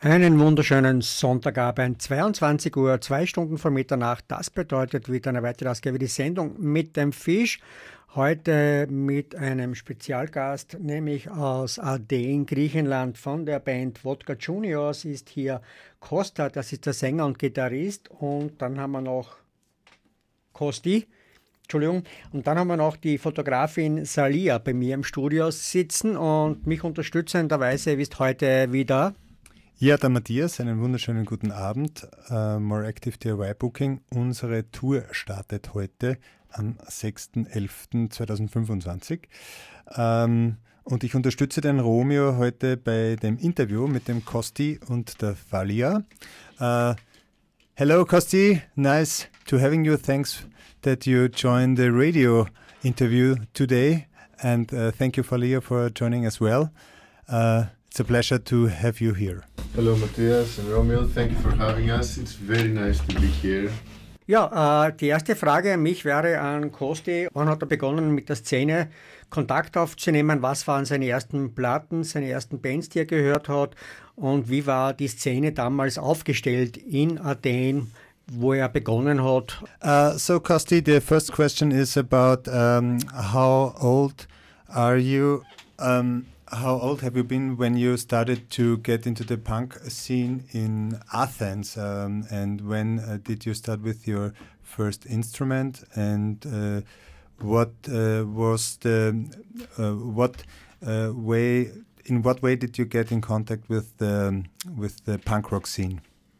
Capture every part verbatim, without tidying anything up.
Einen wunderschönen Sonntagabend, zweiundzwanzig Uhr, zwei Stunden vor Mitternacht. Das bedeutet wieder eine weitere Ausgabe, die Sendung mit dem Fisch. Heute mit einem Spezialgast, nämlich aus Athen, Griechenland, von der Band Vodka Juniors ist hier Costa, das ist der Sänger und Gitarrist. Und dann haben wir noch Kosti, Entschuldigung. Und dann haben wir noch die Fotografin Salia bei mir im Studio sitzen und mich unterstützenderweise ist heute wieder... Ja, der Matthias, einen wunderschönen guten Abend. Uh, More Active D I Y Booking. Unsere Tour startet heute am sechster elfter zweitausendfünfundzwanzig. Um, und ich unterstütze den Romeo heute bei dem Interview mit dem Kosti und der Valia. Uh, hello, Kosti. Nice to having you. Thanks that you joined the radio interview today. And uh, thank you, Valia, for joining as well. Uh, It's a pleasure to have you here. Hello, Matthias and Romeo. Thank you for having us. It's very nice to be here. Ja, äh, die erste Frage an mich wäre an Kosti. Wann hat er begonnen, mit der Szene Kontakt aufzunehmen? Was waren seine ersten Platten, seine ersten Bands, die er gehört hat? Und wie war die Szene damals aufgestellt in Athen, wo er begonnen hat? Uh, so, Kosti, the first question is about um, how old are you? Um, How old have you been when you started to get into the punk scene in Athens? Um, and when uh, did you start with your first instrument? And uh, what uh, was the uh, what uh, way? In what way did you get in contact with the with the punk rock scene?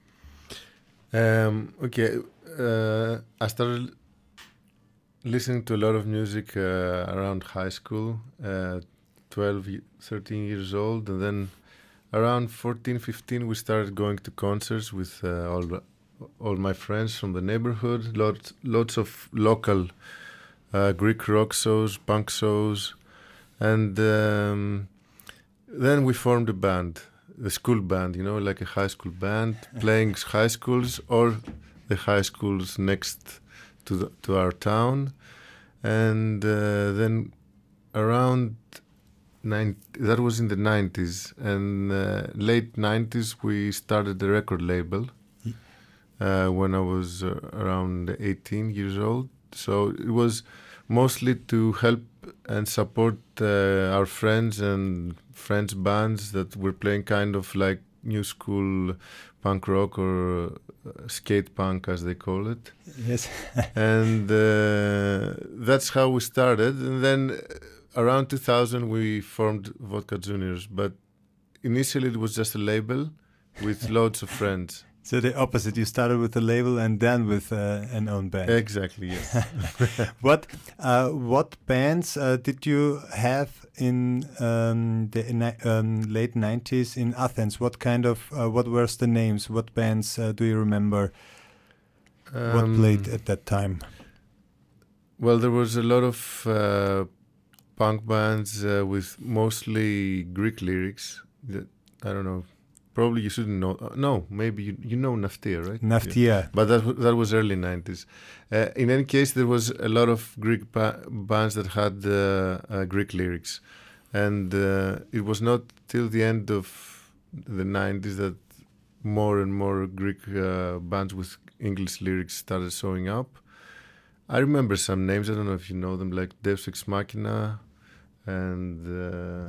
Um, okay, uh, I started listening to a lot of music uh, around high school. Uh, twelve, thirteen years old, and then around fourteen, fifteen we started going to concerts with uh, all all my friends from the neighborhood, lots lots of local uh, Greek rock shows, punk shows, and um, then we formed a band, the school band, you know, like a high school band, playing high schools or the high schools next to the, to our town, and uh, then around Nine, that was in the nineties, and uh, late nineties we started the record label uh, when I was uh, around eighteen years old. So it was mostly to help and support uh, our friends and friends' bands that were playing kind of like new school punk rock or uh, skate punk, as they call it. Yes. And uh, that's how we started, and then around two thousand we formed Vodka Juniors, but initially it was just a label with loads of friends. So the opposite, you started with a label and then with uh, an own band. Exactly, yes. What uh, what bands uh, did you have in um, the ni- um, late nineties in Athens? What kind of, uh, what were the names? What bands uh, do you remember um, what played at that time? Well, there was a lot of uh, punk bands uh, with mostly Greek lyrics. That, I don't know. Probably you shouldn't know. Uh, no, maybe you, you know Naftia, right? Naftia. Yeah. But that that was early nineties. Uh, in any case, there was a lot of Greek ba- bands that had uh, uh, Greek lyrics. And uh, it was not till the end of the nineties that more and more Greek uh, bands with English lyrics started showing up. I remember some names, I don't know if you know them, like Deus Ex Machina and uh,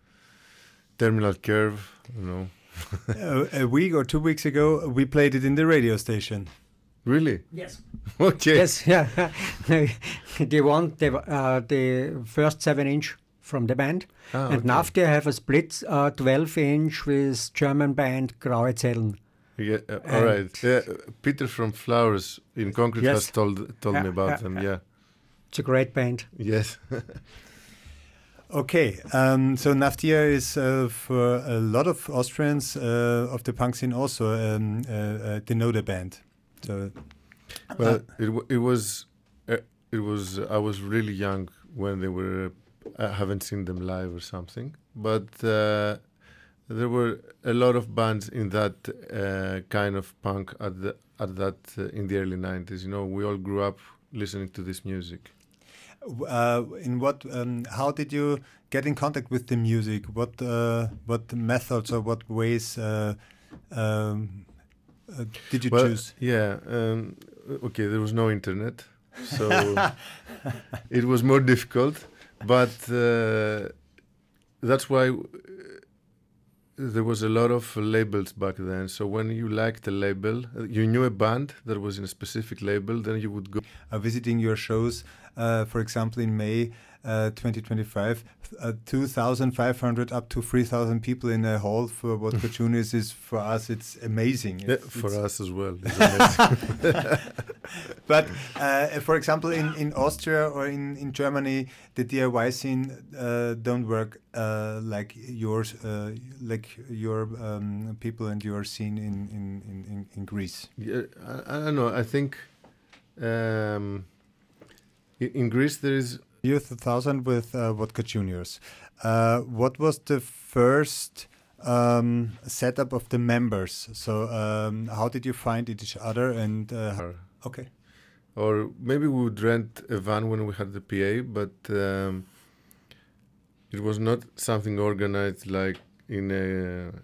Terminal Curve, you know. uh, a week or two weeks ago, we played it in the radio station. Really? Yes. Okay. Yes, yeah. They won the, uh, the first seven inch from the band. Ah, and okay. now they have a split uh, twelve inch with German band Graue Zellen. Yeah, uh, all right. Yeah, Peter from Flowers in Concrete Yes. has told told Yeah, me about yeah, them. yeah. Yeah. It's a great band. Yes. Okay, um, so Naftia is uh, for a lot of Austrians uh, of the punk scene also um, uh, uh, they know the band. So, well, uh, it w- it was uh, it was I was really young when they were. I haven't seen them live or something, but uh, there were a lot of bands in that uh, kind of punk at the at that uh, in the early nineties. You know, we all grew up listening to this music. Uh, in what? Um, how did you get in contact with the music? What? Uh, what methods or what ways uh, um, uh, did you well, choose? Yeah. Um, okay, there was no internet, so it was more difficult. But uh, that's why uh, there was a lot of labels back then. So when you liked a label, uh, you knew a band that was in a specific label, then you would go. Uh, visiting your shows, uh, for example, in May uh, twenty twenty-five, uh, two thousand five hundred up to three thousand people in a hall for Vodka Juniors is, for us, it's amazing. Yeah, It's, for it's us as well. It's amazing. But uh, for example, in, in Austria or in, in Germany, the D I Y scene uh, don't work uh, like yours, uh, like your um, people and your scene in, in, in, in Greece. Yeah, I, I don't know. I think um, in, in Greece there is. Year two thousand with uh, Vodka Juniors. Uh, what was the first um, setup of the members? So um, how did you find each other? And uh, okay, Or maybe we would rent a van when we had the P A, but um, it was not something organized like in a